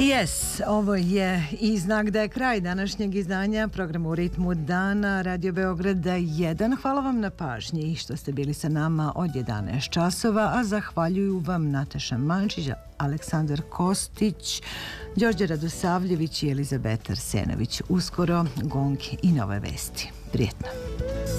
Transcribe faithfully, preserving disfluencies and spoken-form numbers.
Yes, ovo je i znak da je kraj današnjeg izdanja programa U ritmu dana Radio Beograda jedan. Hvala vam na pažnji i što ste bili sa nama od jedanaest časova, a zahvaljuju vam Nataša Mančić, Aleksandar Kostić, Đorđe Radosavljević i Elizabeta Arsenović. Uskoro Gong i nove vesti. Prijetno.